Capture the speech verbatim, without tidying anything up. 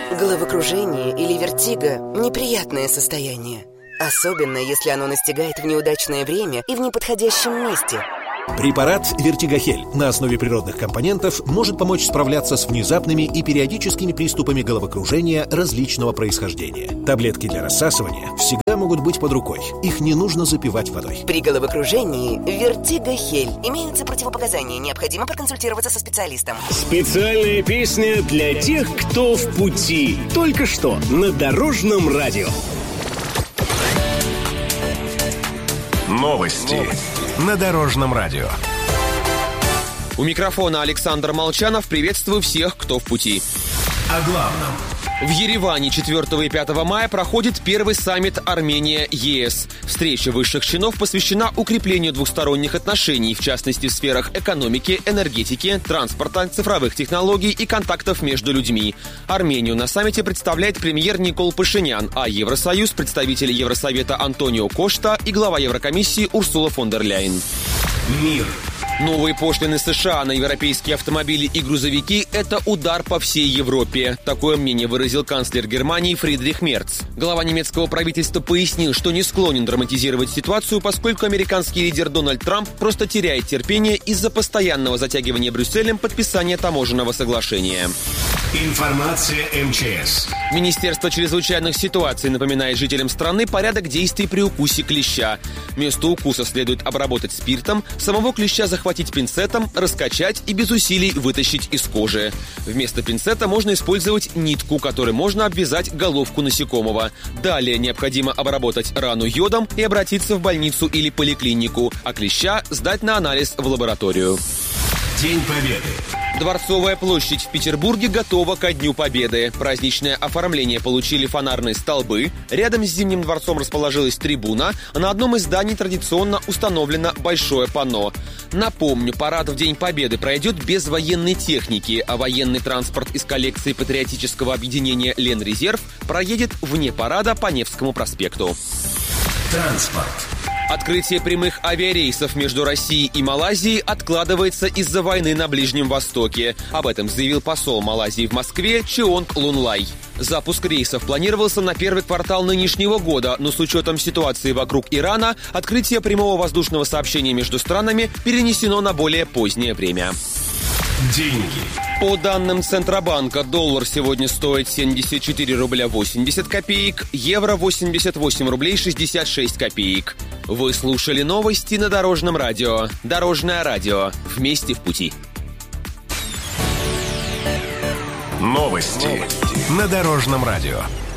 Головокружение или вертиго – неприятное состояние. Особенно, если оно настигает в неудачное время и в неподходящем месте. Препарат «Вертигохель» на основе природных компонентов может помочь справляться с внезапными и периодическими приступами головокружения различного происхождения. Таблетки для рассасывания всегда могут быть под рукой. Их не нужно запивать водой. При головокружении «Вертигохель» имеются противопоказания. Необходимо проконсультироваться со специалистом. Специальная песня для тех, кто в пути. Только что на Дорожном радио. Новости. Новости на Дорожном радио. У микрофона Александр Молчанов. Приветствую всех, кто в пути. О главном. В Ереване четвёртого и пятого мая проходит первый саммит Армения-ЕС. Встреча высших чинов посвящена укреплению двухсторонних отношений, в частности в сферах экономики, энергетики, транспорта, цифровых технологий и контактов между людьми. Армению на саммите представляет премьер Никол Пашинян, а Евросоюз – представители Евросовета Антонио Кошта и глава Еврокомиссии Урсула фон дер Ляйен. Мир. Новые пошлины США на европейские автомобили и грузовики – это удар по всей Европе. Такое мнение выразил канцлер Германии Фридрих Мерц. Глава немецкого правительства пояснил, что не склонен драматизировать ситуацию, поскольку американский лидер Дональд Трамп просто теряет терпение из-за постоянного затягивания Брюсселем подписания таможенного соглашения. Информация эм че эс. Министерство чрезвычайных ситуаций напоминает жителям страны порядок действий при укусе клеща. Место укуса следует обработать спиртом, самого клеща захватить пинцетом, раскачать и без усилий вытащить из кожи. Вместо пинцета можно использовать нитку, которой можно обвязать головку насекомого. Далее необходимо обработать рану йодом и обратиться в больницу или поликлинику, а клеща сдать на анализ в лабораторию. День Победы. Дворцовая площадь в Петербурге готова ко Дню Победы. Праздничное оформление получили фонарные столбы. Рядом с Зимним дворцом расположилась трибуна, а на одном из зданий традиционно установлено большое панно. Напомню, парад в День Победы пройдет без военной техники, а военный транспорт из коллекции патриотического объединения «Ленрезерв» проедет вне парада по Невскому проспекту. Транспорт. Открытие прямых авиарейсов между Россией и Малайзией откладывается из-за войны на Ближнем Востоке. Об этом заявил посол Малайзии в Москве Чионг Лунлай. Запуск рейсов планировался на первый квартал нынешнего года, но с учетом ситуации вокруг Ирана, открытие прямого воздушного сообщения между странами перенесено на более позднее время. Деньги. По данным Центробанка, доллар сегодня стоит семьдесят четыре рубля восемьдесят копеек, евро восемьдесят восемь рублей шестьдесят шесть копеек. Вы слушали новости на Дорожном радио. Дорожное радио. Вместе в пути. Новости на Дорожном радио.